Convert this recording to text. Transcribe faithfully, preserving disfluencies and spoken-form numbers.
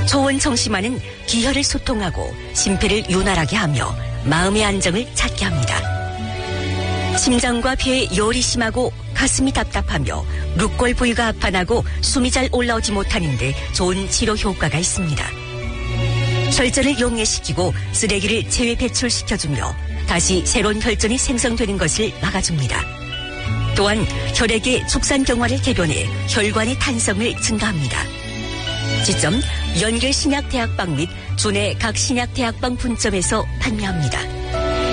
좋은 정심화는 기혈을 소통하고 심폐를 윤활하게 하며 마음의 안정을 찾게 합니다. 심장과 폐에 열이 심하고 가슴이 답답하며 룻골 부위가 아파나고 숨이 잘 올라오지 못하는데 좋은 치료 효과가 있습니다. 혈전을 용해시키고 쓰레기를 체외 배출시켜주며 다시 새로운 혈전이 생성되는 것을 막아줍니다. 또한 혈액의 축산경화를 개변해 혈관의 탄성을 증가합니다. 지점 연결신약대학방 및 주내 각 신약대학방 분점에서 판매합니다.